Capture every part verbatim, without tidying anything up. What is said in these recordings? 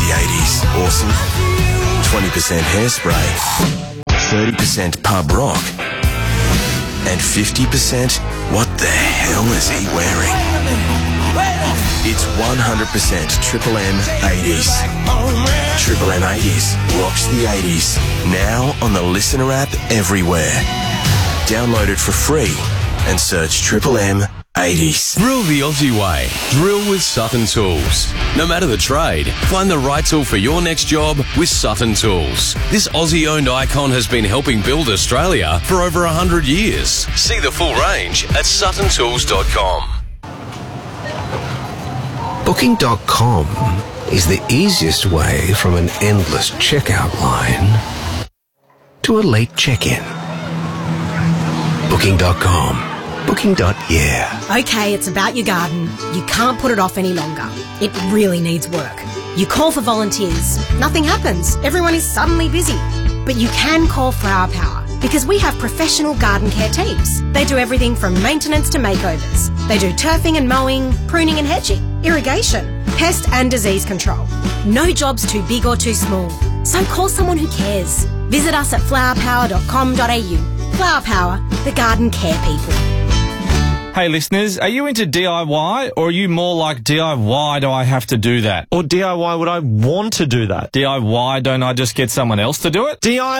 the eighties. Awesome. twenty percent Hairspray. thirty percent Pub Rock. And fifty percent, what the hell is he wearing? It's one hundred percent Triple M eighties. Triple M eighties rocks the eighties. Now on the Listener app everywhere. Download it for free and search Triple M eighties. Drill the Aussie way. Drill with Sutton Tools. No matter the trade, find the right tool for your next job with Sutton Tools. This Aussie-owned icon has been helping build Australia for over one hundred years. See the full range at sutton tools dot com. Booking dot com is the easiest way from an endless checkout line to a late check-in. Booking dot com. Booking. Yeah. Okay, it's about your garden. You can't put it off any longer. It really needs work. You call for volunteers. Nothing happens. Everyone is suddenly busy. But you can call Flower Power because we have professional garden care teams. They do everything from maintenance to makeovers. They do turfing and mowing, pruning and hedging, irrigation, pest and disease control. No job's too big or too small. So call someone who cares. Visit us at flower power dot com dot a u. Flower Power, the garden care people. Hey listeners, are you into D I Y or are you more like D I Y do I have to do that? Or D I Y would I want to do that? D I Y don't I just get someone else to do it? D I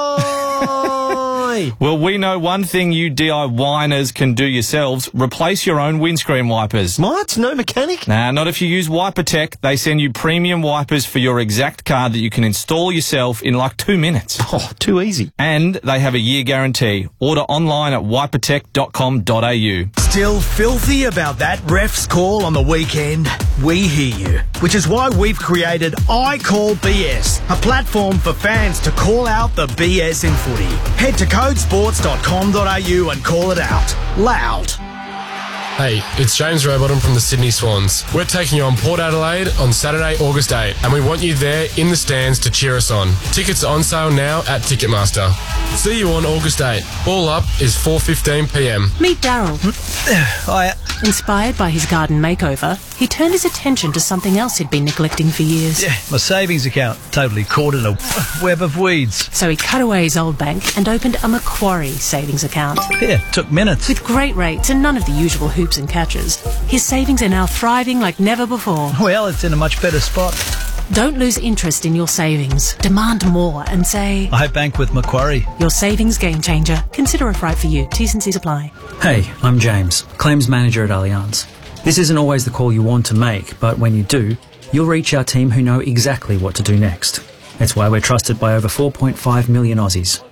Y! Well, we know one thing you D I Y-ners can do yourselves. Replace your own windscreen wipers. What? No mechanic? Nah, not if you use WiperTech. They send you premium wipers for your exact car that you can install yourself in like two minutes. Oh, too easy. And they have a year guarantee. Order online at wipertech dot com dot a u. Still filthy about that ref's call on the weekend? We hear you, which is why we've created I Call B S, a platform for fans to call out the B S in footy. Head to code sports dot com dot a u and call it out loud. Hey, it's James Rowbottom from the Sydney Swans. We're taking on Port Adelaide on Saturday, August eighth, and we want you there in the stands to cheer us on. Tickets are on sale now at Ticketmaster. See you on August eighth. All up is four fifteen p m. Meet Daryl. Hiya. Inspired by his garden makeover, he turned his attention to something else he'd been neglecting for years. Yeah, my savings account totally caught in a web of weeds. So he cut away his old bank and opened a Macquarie savings account. Yeah, took minutes. With great rates and none of the usual hoops and catches, his savings are now thriving like never before. Well, it's in a much better spot. Don't lose interest in your savings. Demand more and say, I bank with Macquarie. Your savings game changer. Consider if right for you. T's and C's apply. Hey, I'm James, Claims Manager at Allianz. This isn't always the call you want to make, but when you do, you'll reach our team who know exactly what to do next. That's why we're trusted by over four point five million Aussies.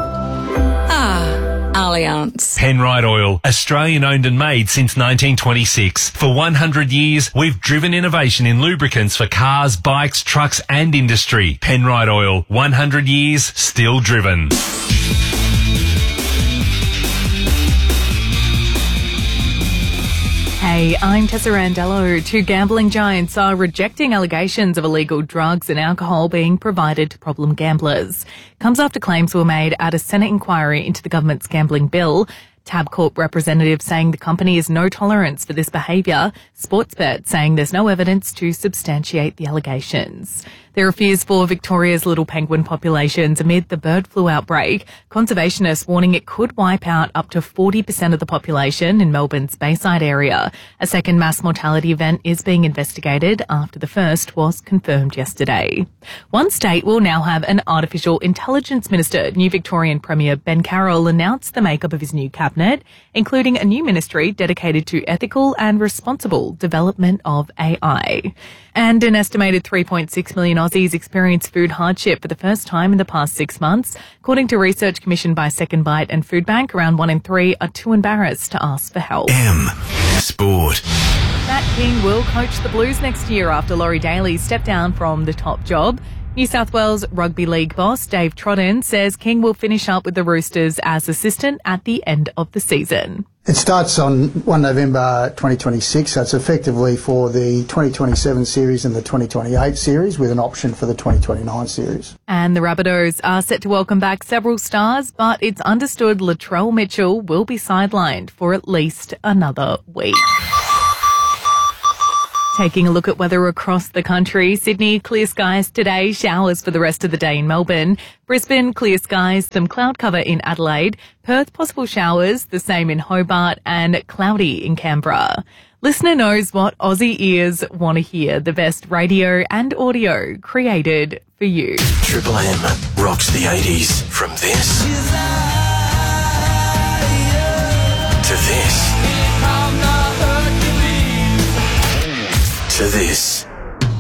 Allianz. Penrite Oil, Australian owned and made since nineteen twenty-six. For one hundred years, we've driven innovation in lubricants for cars, bikes, trucks and industry. Penrite Oil, one hundred years, still driven. Hey, I'm Tessa Randello. Two gambling giants are rejecting allegations of illegal drugs and alcohol being provided to problem gamblers. Comes after claims were made at a Senate inquiry into the government's gambling bill. Tabcorp representative saying the company has no tolerance for this behaviour. Sportsbet saying there's no evidence to substantiate the allegations. There are fears for Victoria's little penguin populations amid the bird flu outbreak. Conservationists warning it could wipe out up to forty percent of the population in Melbourne's Bayside area. A second mass mortality event is being investigated after the first was confirmed yesterday. One state will now have an artificial intelligence minister. New Victorian Premier Ben Carroll announced the makeup of his new cabinet, including a new ministry dedicated to ethical and responsible development of A I. And an estimated three point six million Aussies experienced food hardship for the first time in the past six months. According to research commissioned by Second Bite and Food Bank, around one in three are too embarrassed to ask for help. M Sport. Matt King will coach the Blues next year after Laurie Daly stepped down from the top job. New South Wales Rugby League boss Dave Trodden says King will finish up with the Roosters as assistant at the end of the season. It starts on the first of November twenty twenty-six, so it's effectively for the twenty twenty-seven series and the twenty twenty-eight series with an option for the twenty twenty-nine series. And the Rabbitohs are set to welcome back several stars, but it's understood Latrell Mitchell will be sidelined for at least another week. Taking a look at weather across the country. Sydney, clear skies today, showers for the rest of the day in Melbourne. Brisbane, clear skies, some cloud cover in Adelaide. Perth, possible showers, the same in Hobart, and cloudy in Canberra. Listener knows what Aussie ears want to hear. The best radio and audio created for you. Triple M rocks the eighties from this to this to this.